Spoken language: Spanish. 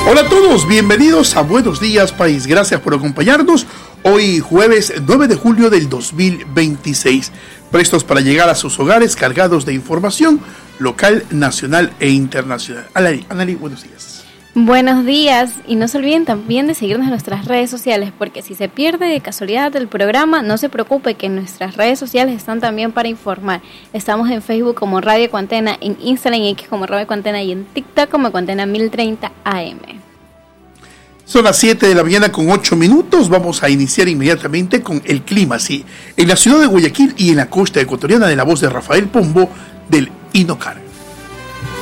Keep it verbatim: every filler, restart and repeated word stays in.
Hola a todos, bienvenidos a Buenos Días País. Gracias por acompañarnos hoy jueves nueve de julio del dos mil veintiséis. Prestos para llegar a sus hogares cargados de información local, nacional e internacional. Anali, Anali, buenos días. Buenos días, y no se olviden también de seguirnos en nuestras redes sociales, porque si se pierde de casualidad el programa, no se preocupe, que en nuestras redes sociales están también para informar. Estamos en Facebook como Radio Cuantena, en Instagram y X como Radio Cuantena y en TikTok como Cuantena mil treinta A M. Son las siete de la mañana con ocho minutos. Vamos a iniciar inmediatamente con el clima. Sí, en la ciudad de Guayaquil y en la costa ecuatoriana, de la voz de Rafael Pombo del INOCAR.